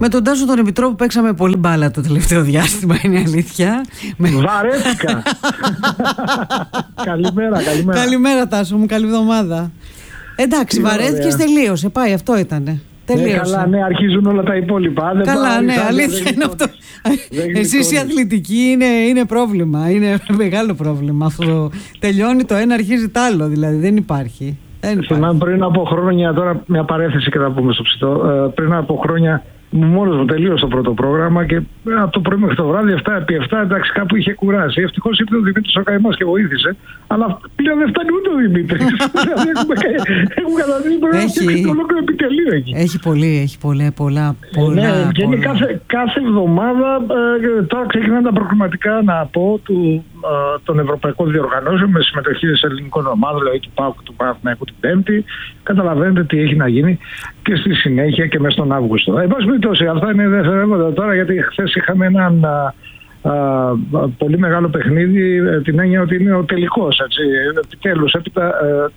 Με τον Τάσο τον Επιτρόπου παίξαμε πολύ μπάλα το τελευταίο διάστημα, είναι αλήθεια. Βαρέθηκα. Καλημέρα. Καλημέρα Τάσο μου, καλή εβδομάδα. Εντάξει, βαρέθηκες, τελείωσε, πάει, αυτό ήτανε. Καλά, ναι, αρχίζουν όλα τα υπόλοιπα. Καλά, ναι, αλήθεια είναι αυτό. Εσείς η αθλητική είναι πρόβλημα, είναι μεγάλο πρόβλημα. Αυτό τελειώνει το ένα, αρχίζει το άλλο, δηλαδή δεν υπάρχει. Θυμάμαι πριν από χρόνια, τώρα μια παρέθεση και θα πούμε στο ψητό, πριν από χρόνια μόνος μου τελείωσε το πρώτο πρόγραμμα και από το πρωί μέχρι το βράδυ, 7x7, εντάξει, κάπου είχε κουράσει. Ευτυχώς ήρθε ο Δημήτρης ο καημός και βοήθησε, αλλά πλέον δεν φτάνει ούτε ο Δημήτρης. Έχουν καταδείξει πρέπει να φτιάξει το ολόκληρο επιτελείο εκεί. Έχει πολλά. Ναι, και κάθε εβδομάδα, τώρα ξεκινάνε τα προγραμματικά, να πω, των ευρωπαϊκών διοργανώσεων με συμμετοχή σε ελληνικών ομάδων, δηλαδή του ΠΑΟΚ, του Παναθηναϊκού την Πέμπτη. Καταλαβαίνετε τι έχει να γίνει και στη συνέχεια και μέσα στον Αύγουστο. Εν πάση περιπτώσει, αυτά είναι δευτερεύοντα τώρα, γιατί χθες είχαμε έναν πολύ μεγάλο παιχνίδι, την έννοια ότι είναι ο τελικός. Επιτέλους, έπειτα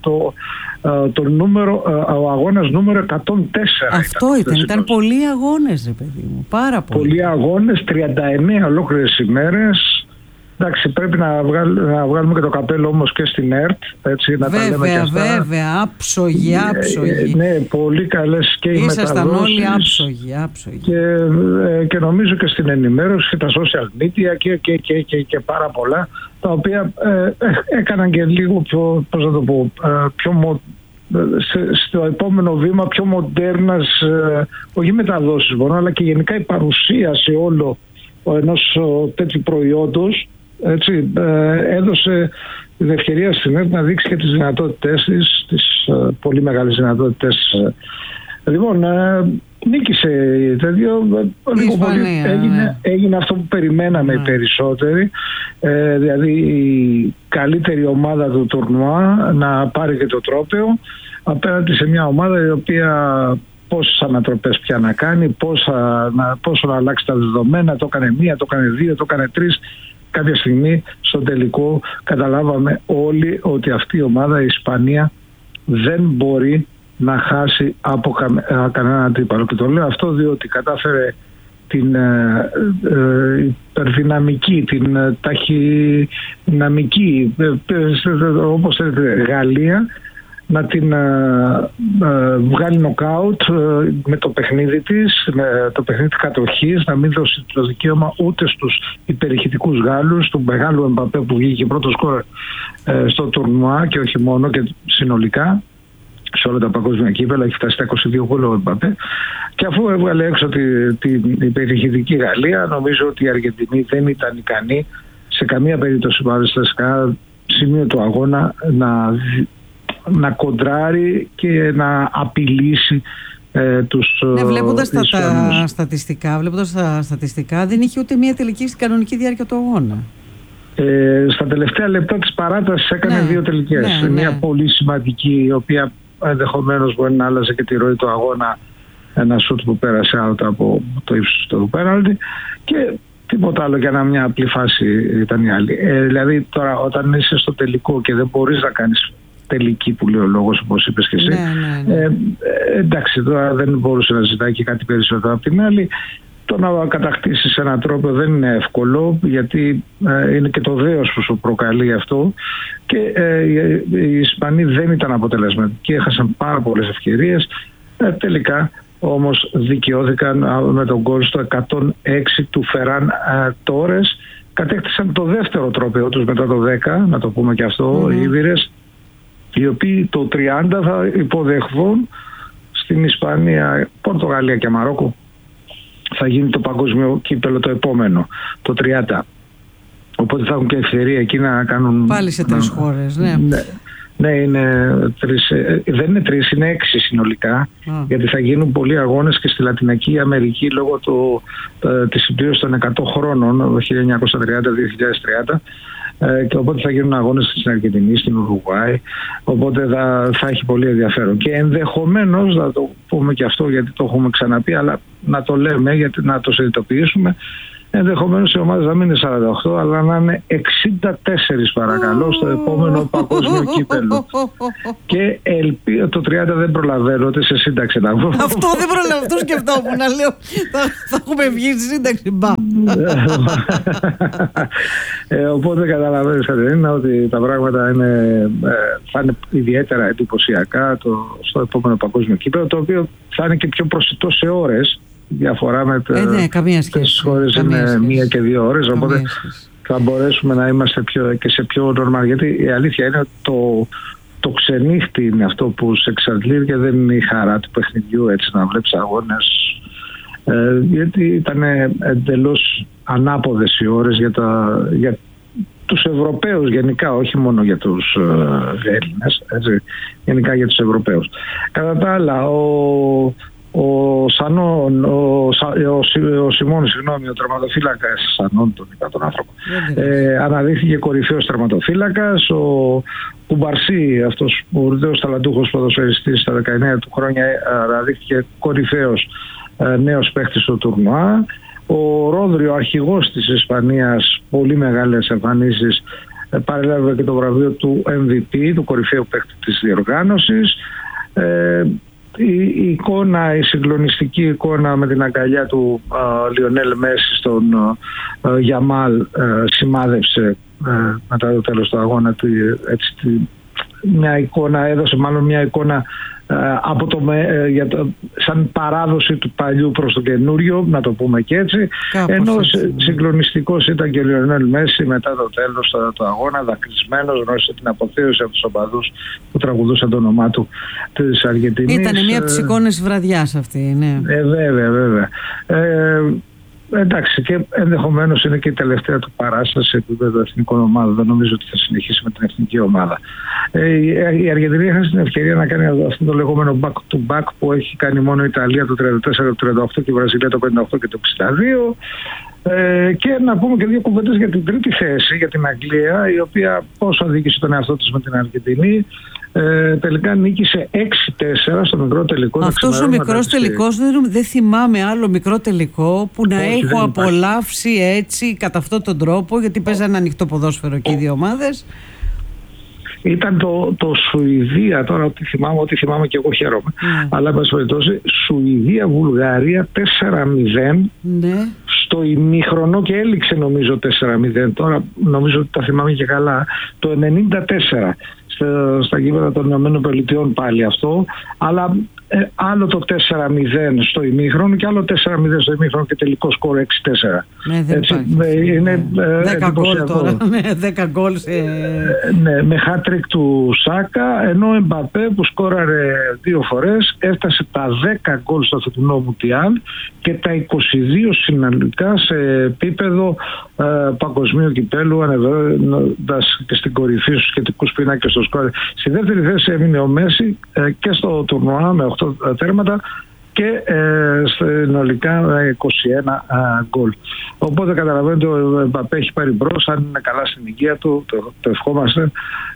ο αγώνας νούμερο 104. Αυτό ήταν πολλοί αγώνες, ρε παιδί μου, πάρα πολλοί. Πολλοί αγώνες, 39 ολόκληρες ημέρες. Εντάξει, πρέπει να βγάλουμε και το καπέλο όμως και στην ΕΡΤ. Έτσι, να τα λέμε και αυτά. Βέβαια, άψογοι. Ναι, πολύ καλές και οι μεταδόσεις. Ήσασταν όλοι άψογοι. Και νομίζω και στην ενημέρωση και τα social media και πάρα πολλά, τα οποία έκαναν και λίγο πιο, πώς να το πω, στο επόμενο βήμα πιο μοντέρνας, όχι μεταδόσεις μόνο, αλλά και γενικά η παρουσίαση όλο ενός τέτοιου προϊόντος. Έτσι, έδωσε την ευκαιρία στην ΕΡΤ να δείξει και τις δυνατότητές της, τις πολύ μεγάλες δυνατότητες. Λοιπόν, νίκησε τέτοιο, λίγο πολύ έγινε αυτό που περιμέναμε οι περισσότεροι, δηλαδή η καλύτερη ομάδα του τουρνουά να πάρει και το τρόπαιο απέναντι σε μια ομάδα η οποία πόσες ανατροπές πια να κάνει, πόσο να αλλάξει τα δεδομένα, το έκανε μία, το έκανε δύο, το έκανε τρεις. Κάποια στιγμή στο τελικό καταλάβαμε όλοι ότι αυτή η ομάδα, η Ισπανία, δεν μπορεί να χάσει από κανέναν αντίπαλο. Και το λέω αυτό διότι κατάφερε την υπερδυναμική, την ταχυδυναμική, όπως θέλετε, Γαλλία, να την βγάλει νοκάουτ με το παιχνίδι της, με το παιχνίδι της κατοχής, να μην δώσει το δικαίωμα ούτε στους υπερηχητικούς Γάλλους, του μεγάλου Εμπαπέ που βγήκε πρώτο σκορ στο τουρνουά και όχι μόνο και συνολικά σε όλα τα παγκόσμια κύπελλα, έχει φτάσει στα 22 γκολ ο Εμπαπέ. Και αφού έβγαλε έξω την υπερηχητική Γαλλία, νομίζω ότι η Αργεντινή δεν ήταν ικανή σε καμία περίπτωση παραστατικά σημείο του αγώνα να κοντράρει και να απειλήσει τους βλέποντας τα στατιστικά δεν είχε ούτε μία τελική στην κανονική διάρκεια του αγώνα. Στα τελευταία λεπτά της παράτασης έκανε δύο τελικές. Μια πολύ σημαντική, η οποία ενδεχομένως μπορεί να άλλαζε και τη ροή του αγώνα, ένα σούτ που πέρασε out από το ύψος του πέναλτι, και τίποτα άλλο, για μια απλή φάση ήταν η άλλη. Δηλαδή τώρα όταν είσαι στο τελικό και δεν μπορείς να κάνεις τελική, που λέει ο λόγος, όπως είπες και εσύ, εντάξει, τώρα δεν μπορούσε να ζητάει και κάτι περισσότερο. Απ' την άλλη, το να κατακτήσεις έναν τρόπο δεν είναι εύκολο, γιατί είναι και το δέος που σου προκαλεί αυτό, και οι Ισπανοί δεν ήταν αποτελεσματικοί, έχασαν πάρα πολλές ευκαιρίες, τελικά όμως δικαιώθηκαν με τον γκολ στο 106 του Φεράν Τόρες, κατέκτησαν το δεύτερο τρόπαιο τους μετά το 10, να το πούμε και αυτό, οι Ήβηρες, οι οποίοι το 30 θα υποδεχθούν στην Ισπανία, Πορτογαλία και Μαρόκο. Θα γίνει το παγκόσμιο κύπελλο το επόμενο, το 30. Οπότε θα έχουν και ευκαιρία εκεί να κάνουν... Πάλι σε τρεις χώρες, Ναι, είναι τρεις, δεν είναι τρεις, είναι 6 συνολικά, γιατί θα γίνουν πολλοί αγώνες και στη Λατινική Αμερική λόγω της συμπλήρωσης των 100 χρόνων, 1930-2030, και οπότε θα γίνουν αγώνες στην Αργεντινή, στην Ουρουγουάη, οπότε θα έχει πολύ ενδιαφέρον. Και ενδεχομένως, να το πούμε και αυτό γιατί το έχουμε ξαναπεί, αλλά να το λέμε, γιατί να το συνειδητοποιήσουμε, ενδεχομένως οι ομάδες να μην είναι 48, αλλά να είναι 64 παρακαλώ στο επόμενο παγκόσμιο κύπελλο. Και το 30 δεν προλαβαίνω ούτε σε σύνταξη να βγω. Αυτό δεν προλαβαίνω, αυτό σκεφτόμουν να λέω. Θα έχουμε βγει στη σύνταξη, μπα. Οπότε καταλαβαίνεις, Κατερίνα, ότι τα πράγματα θα είναι ιδιαίτερα εντυπωσιακά στο επόμενο παγκόσμιο κύπελλο, το οποίο θα είναι και πιο προσιτό σε ώρες. Διαφορά με τις χώρες είναι 1 και 2 ώρες, οπότε θα μπορέσουμε να είμαστε και σε πιο normal, γιατί η αλήθεια είναι ότι το ξενύχτη είναι αυτό που σε εξαντλεί και δεν είναι η χαρά του παιχνιδιού, έτσι, να βλέπεις αγώνες, γιατί ήταν εντελώς ανάποδες οι ώρες για τους Ευρωπαίους γενικά, όχι μόνο για τους Έλληνες, έτσι, γενικά για τους Ευρωπαίους. Κατά τα άλλα, ο Σιμών, ο τερματοφύλακας Σανών, τον είπα τον άνθρωπο, αναδείχθηκε κορυφαίος τερματοφύλακας. Ο Κουμπαρσί, αυτός ο ουρδέος ταλαντούχος ποδοσφαιριστής στα 19 του χρόνια, αναδείχθηκε κορυφαίος νέος παίκτης στο τουρνουά. Ο Ρόδριο, αρχηγός της Ισπανίας, πολύ μεγάλες εμφανίσεις, παρέλαβε και το βραβείο του MVP, του κορυφαίου παίκτη της διοργάνωσης. Η εικόνα, η συγκλονιστική εικόνα με την αγκαλιά του Λιονέλ Μέση στον Γιαμάλ σημάδεψε μετά το τέλος του αγώνα του, έτσι, έδωσε μια εικόνα σαν παράδοση του παλιού προς το καινούριο, να το πούμε και έτσι. Ενώ συγκλονιστικός ήταν και ο Λιονέλ Μέση μετά το τέλος του αγώνα, δακρυσμένος, γνώρισε την αποθέωση από τους οπαδούς που τραγουδούσαν το όνομά του της Αργεντινής. Ήταν μία από τις εικόνες βραδιάς αυτή, ναι. Βέβαια. Εντάξει, και ενδεχομένως είναι και η τελευταία του παράσταση σε επίπεδο εθνικών ομάδων. Δεν νομίζω ότι θα συνεχίσει με την εθνική ομάδα. Η Αργεντινή έχει την ευκαιρία να κάνει αυτό το λεγόμενο back to back που έχει κάνει μόνο η Ιταλία το 34, το 38 και η Βραζιλία το 58 και το 62. Και να πούμε και δύο κουβέντες για την τρίτη θέση, για την Αγγλία, η οποία πόσο αδίκησε τον εαυτό της με την Αργεντινή. Τελικά νίκησε 6-4 στο μικρό τελικό. Αυτός ο μικρός τελικός, δεν θυμάμαι άλλο μικρό τελικό που να έχω απολαύσει έτσι κατά αυτόν τον τρόπο, γιατί παίζανε ανοιχτό ποδόσφαιρο και οι δύο ομάδες. Ήταν το Σουηδία, τώρα ό,τι θυμάμαι και εγώ χαίρομαι. Αλλά εν πάση περιπτώσει, Σουηδία-Βουλγαρία 4-0 στο ημίχρονο και έληξε νομίζω 4-0. Τώρα νομίζω ότι τα θυμάμαι και καλά. Το 94 στα γήπεδα των ΗΠΑ πάλι αυτό, αλλά άλλο το 4-0 στο ημίχρονο και άλλο 4-0 στο ημίχρονο και τελικό σκορ 6-4. Έτσι, είναι 10 γκολ τώρα. 10 γκολ με hat-trick του Σάκα, ενώ ο Εμπαπέ που σκόραρε 2 φορές έφτασε τα 10 γκολ στο φετινό Μουντιάλ και τα 22 συνολικά σε επίπεδο παγκοσμίου κυπέλου, ανεβαίνοντας και στην κορυφή στους σχετικούς πίνακες στο σκόρ. Στη δεύτερη θέση έμεινε ο Μέση και στο τουρνουά με 8 τέρματα και συνολικά 21 γκολ. Οπότε καταλαβαίνετε ο Εμπαπέ έχει πάρει μπρος, αν είναι καλά στην υγεία του, το ευχόμαστε,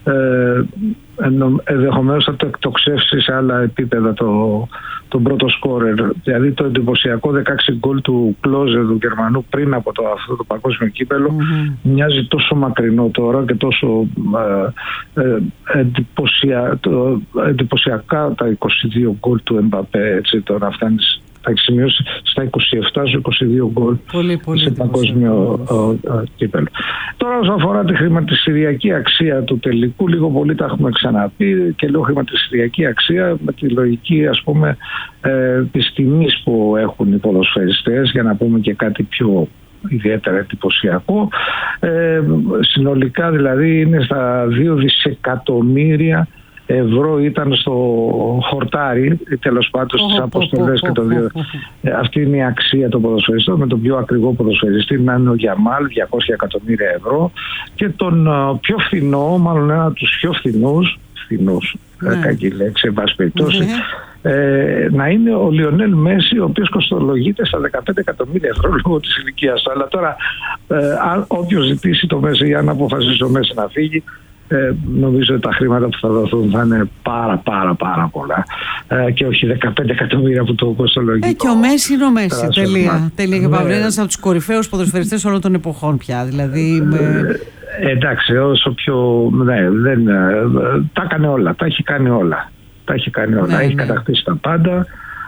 ενδεχομένως θα το εκτοξεύσει σε άλλα επίπεδα τον πρώτο σκόρερ. Δηλαδή το εντυπωσιακό 16 γκολ του Κλόζε, του Γερμανού, πριν από αυτό το παγκόσμιο κύπελλο, μοιάζει τόσο μακρινό τώρα και τόσο εντυπωσιακά τα 22 γκολ του Εμπαπέ, έτσι, τώρα φτάνει. Θα έχει σημειώσει στα 27-22 γκολ σε παγκόσμιο κύπελλο. Τώρα όσον αφορά τη χρηματιστηριακή αξία του τελικού, λίγο πολύ τα έχουμε ξαναπεί, και λέω χρηματιστηριακή αξία με τη λογική, ας πούμε, της τιμής που έχουν οι ποδοσφαιριστές, για να πούμε και κάτι πιο ιδιαίτερα εντυπωσιακό. Συνολικά δηλαδή είναι στα 2 δισεκατομμύρια ευρώ ήταν στο χορτάρι, τέλος πάντων στις αποστολές και το δύο. Αυτή είναι η αξία των ποδοσφαιριστών, με τον πιο ακριβό ποδοσφαιριστή να είναι ο Γιαμάλ, 200 εκατομμύρια ευρώ, και τον πιο φθηνό, μάλλον ένα από τους πιο φθηνούς, κακή λέξη, εν πάση περιπτώσει, να είναι ο Λιονέλ Μέση, ο οποίος κοστολογείται στα 15 εκατομμύρια ευρώ λόγω της ηλικίας του. Αλλά τώρα όποιος ζητήσει το Μέση, ή αν αποφασίσει ο Μέση να φύγει, νομίζω ότι τα χρήματα που θα δοθούν θα είναι πάρα πολλά και όχι 15 εκατομμύρια που το κοστολογεί. Και ο Μέση είναι ο Μέση. Τελεία και παύλα. Ένας από τους κορυφαίους ποδοσφαιριστές όλων των εποχών πια. Δηλαδή, εντάξει, όσο πιο. Τα έκανε όλα. Τα έχει κάνει όλα. Έχει κατακτήσει τα πάντα.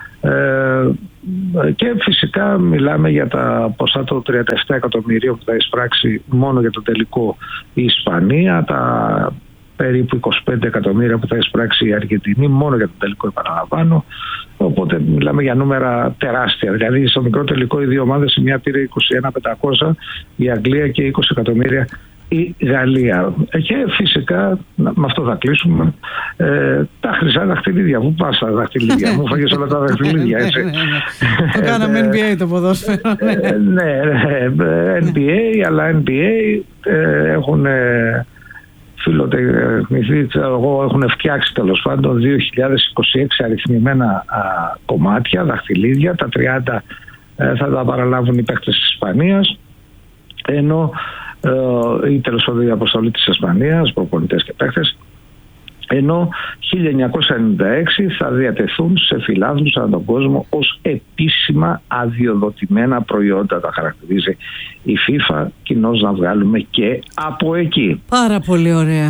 Και φυσικά μιλάμε για τα ποσά των 37 εκατομμυρίων που θα εισπράξει μόνο για το τελικό η Ισπανία, τα περίπου 25 εκατομμύρια που θα εισπράξει η Αργεντινή μόνο για το τελικό, επαναλαμβάνω. Οπότε μιλάμε για νούμερα τεράστια. Δηλαδή στο μικρό τελικό οι δύο ομάδες, η μια πήρε 21.500, η Αγγλία, και 20 εκατομμύρια η Γαλλία. Και φυσικά, με αυτό θα κλείσουμε, τα χρυσά δαχτυλίδια. Πού πας τα δαχτυλίδια? Μου φάγες όλα τα δαχτυλίδια, έτσι. Το κάναμε NBA το ποδόσφαιρο. Ναι, NBA, αλλά NBA έχουν φιλοτεχνηθεί, έχουν φτιάξει τέλος πάντων 2026 αριθμημένα κομμάτια, δαχτυλίδια. Τα 30 θα τα παραλάβουν οι παίκτες της Ισπανίας, ενώ ή τέλος πάντων η αποστολή της Ισπανίας, προπονητές και παίκτες, ενώ 1996 θα διατεθούν σε φιλάθλους ανά τον κόσμο ως επίσημα αδειοδοτημένα προϊόντα. Τα χαρακτηρίζει η FIFA, κοινώς να βγάλουμε και από εκεί. Πάρα πολύ ωραία.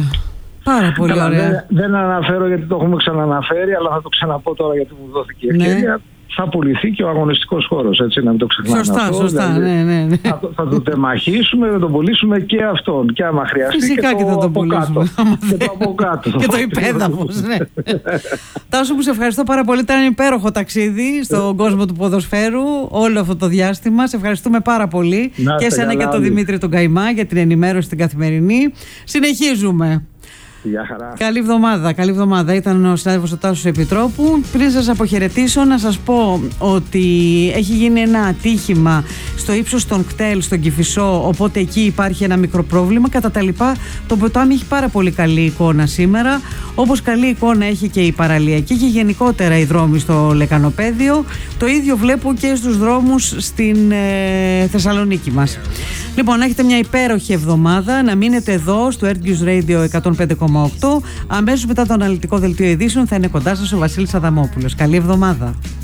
Δεν αναφέρω γιατί το έχουμε ξαναναφέρει, αλλά θα το ξαναπώ τώρα γιατί μου δόθηκε η ευκαιρία. Θα πουληθεί και ο αγωνιστικός χώρος, έτσι, να μην το ξεχνάμε. Σωστά, ναι. Θα το τεμαχίσουμε, θα τον πουλήσουμε και αυτόν. Και άμα χρειαστεί, φυσικά και θα τον πουλήσουμε. Και το από κάτω. Και το υπέδαφος, ναι. Τάσο, μου σε ευχαριστώ πάρα πολύ. Ήταν υπέροχο ταξίδι στον κόσμο του ποδοσφαίρου όλο αυτό το διάστημα. Σε ευχαριστούμε πάρα πολύ. Και εσένα και τον Δημήτρη τον Καϊμά για την ενημέρωση στην καθημερινή. Συνεχίζουμε. Καλή εβδομάδα. Ήταν ο συνάδελφος ο Τάσος Επιτρόπου. Πριν σας αποχαιρετήσω, να σας πω ότι έχει γίνει ένα ατύχημα στο ύψος των κτέλ στον Κηφισό, οπότε εκεί υπάρχει ένα μικρό πρόβλημα. Κατά τα λοιπά, το ποτάμι έχει πάρα πολύ καλή εικόνα σήμερα, όπως καλή εικόνα έχει και η παραλιακή και γενικότερα οι δρόμοι στο Λεκανοπέδιο. Το ίδιο βλέπω και στους δρόμους στην Θεσσαλονίκη μας. Λοιπόν, να έχετε μια υπέροχη εβδομάδα, να μείνετε εδώ στο Earth Radio 105,8. Αμέσως μετά το αναλυτικό δελτίο ειδήσεων θα είναι κοντά σας ο Βασίλης Αδαμόπουλος. Καλή εβδομάδα.